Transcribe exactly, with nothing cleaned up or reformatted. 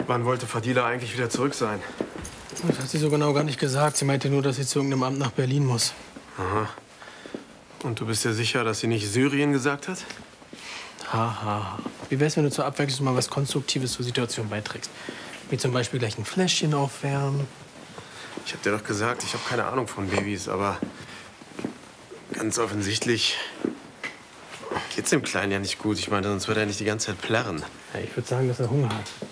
Wann wollte Fadila eigentlich wieder zurück sein? Das hat sie so genau gar nicht gesagt. Sie meinte nur, dass sie zu irgendeinem Amt nach Berlin muss. Aha. Und du bist dir sicher, dass sie nicht Syrien gesagt hat? Haha. Ha, ha. Wie wär's, wenn du zur Abwechslung mal was Konstruktives zur Situation beiträgst? Wie zum Beispiel gleich ein Fläschchen aufwärmen. Ich hab dir doch gesagt, ich habe keine Ahnung von Babys, aber ganz offensichtlich geht's dem Kleinen ja nicht gut. Ich meine, sonst würde er nicht die ganze Zeit plärren. Ja, ich würde sagen, dass er Hunger hat.